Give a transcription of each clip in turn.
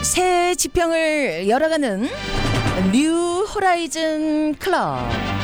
새 지평을 열어가는 뉴 호라이즌 클럽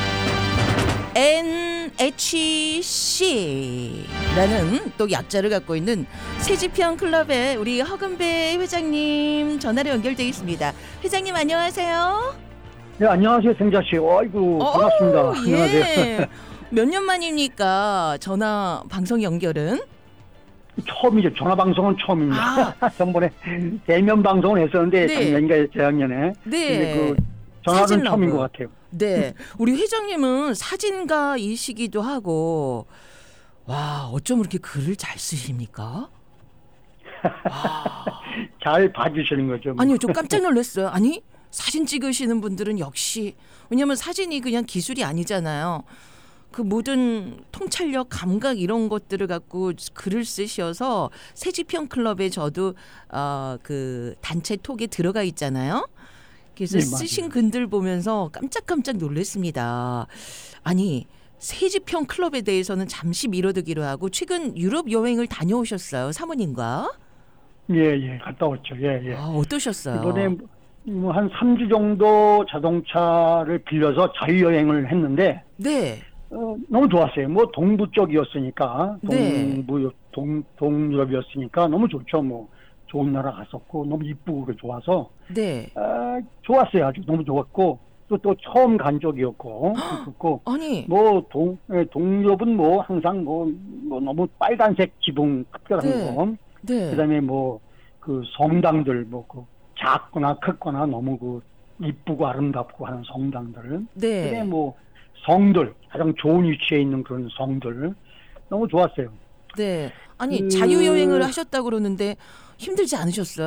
NHC라는 또 약자를 갖고 있는 새 지평 클럽의 우리 허금배 회장님 전화로 연결되어 있습니다. 회장님 안녕하세요. 네, 안녕하세요, 생자 씨. 아이고, 반갑습니다. 예. 안녕하세요. 몇 년 만입니까? 전화 방송 연결은? 처음이죠. 전화 방송은 처음입니다. 아. 전번에 대면 방송을 했었는데 네. 작년인가 재작년에. 네. 근데 그 전화는 사진 처음인 러브. 것 같아요. 네. 우리 회장님은 사진가이시기도 하고, 와, 어쩜 그렇게 글을 잘 쓰십니까? 아, 잘 봐주시는 거죠. 뭐. 아니요, 좀 깜짝 놀랐어요. 아니, 사진 찍으시는 분들은 역시, 왜냐면 사진이 그냥 기술이 아니잖아요. 그 모든 통찰력, 감각 이런 것들을 갖고 글을 쓰셔서 새지평 클럽에 저도 그 단체 톡에 들어가 있잖아요. 그래서 네, 쓰신 맞아요. 글들 보면서 깜짝 놀랐습니다. 아니 새지평 클럽에 대해서는 잠시 미뤄두기로 하고 최근 유럽 여행을 다녀오셨어요, 사모님과. 예, 갔다 왔죠. 예. 아, 어떠셨어요? 이번에 뭐 한 3주 정도 자동차를 빌려서 자유여행을 했는데, 네. 너무 좋았어요. 뭐 동부 쪽이었으니까, 네. 동유럽이었으니까 너무 좋죠. 뭐 좋은 나라 갔었고, 너무 이쁘고 좋아서. 네. 좋았어요. 아주 너무 좋았고 또 처음 간 적이었고 좋고 아니. 뭐 동유럽은 뭐 항상 뭐 너무 빨간색 지붕 특별한 네. 거 네. 그다음에 뭐 그 성당들 뭐 그 작거나 크거나 너무 그 이쁘고 아름답고 하는 성당들 네. 그다음에 뭐 성들 가장 좋은 위치에 있는 그런 성들 너무 좋았어요. 네. 아니 자유여행을 하셨다고 그러는데 힘들지 않으셨어요?